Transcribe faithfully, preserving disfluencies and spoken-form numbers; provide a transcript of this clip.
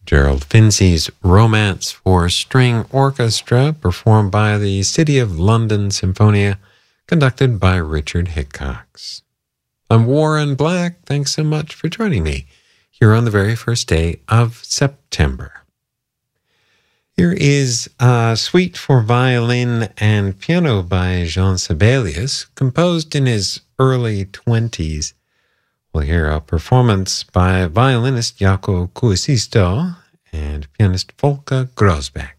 Gerald Finzi's Romance for String Orchestra, performed by the City of London Symphonia, conducted by Richard Hickox. I'm Warren Black. Thanks so much for joining me here on the very first day of September. Here is a suite for violin and piano by Jean Sibelius, composed in his early twenties. We'll hear a performance by violinist Jaco Kuusisto and pianist Volker Grosbeck.